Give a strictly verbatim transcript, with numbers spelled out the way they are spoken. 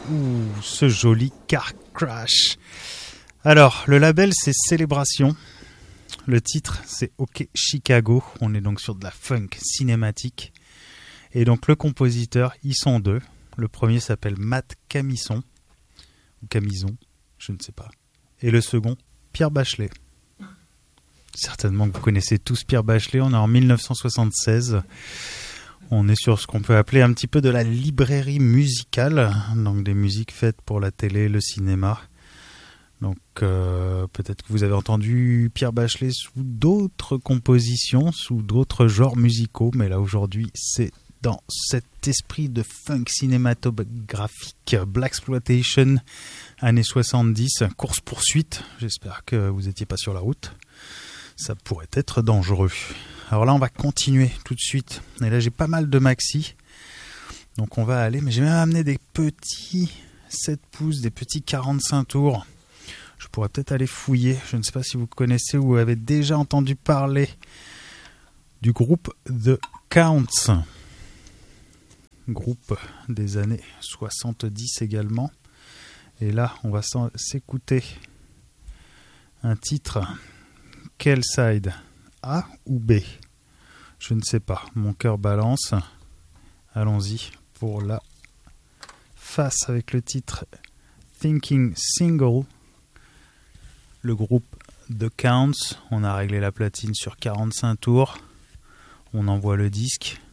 Ouh, ce joli Car Crash. Alors, le label, c'est Célébration. Le titre, c'est OK Chicago. On est donc sur de la funk cinématique. Et donc, le compositeur, ils sont deux. Le premier s'appelle Matt Camison. Ou Camison, je ne sais pas. Et le second, Pierre Bachelet. Certainement que vous connaissez tous Pierre Bachelet. On est en dix-neuf cent soixante-seize. On est sur ce qu'on peut appeler un petit peu de la librairie musicale. Donc des musiques faites pour la télé, le cinéma. Donc euh, peut-être que vous avez entendu Pierre Bachelet sous d'autres compositions, sous d'autres genres musicaux. Mais là aujourd'hui, c'est dans cet esprit de funk cinématographique. Blaxploitation, années soixante-dix, course-poursuite. J'espère que vous n'étiez pas sur la route. Ça pourrait être dangereux. Alors là, on va continuer tout de suite. Et là, j'ai pas mal de maxi. Donc on va aller, mais j'ai même amené des petits sept pouces, des petits quarante-cinq tours. Je pourrais peut-être aller fouiller. Je ne sais pas si vous connaissez ou avez déjà entendu parler du groupe The Counts. Groupe des années soixante-dix également. Et là, on va s'écouter un titre. Quel side? A ou B? Je ne sais pas. Mon cœur balance. Allons-y pour la face avec le titre Thinking Single. Le groupe The Counts. On a réglé la platine sur quarante-cinq tours. On envoie le disque.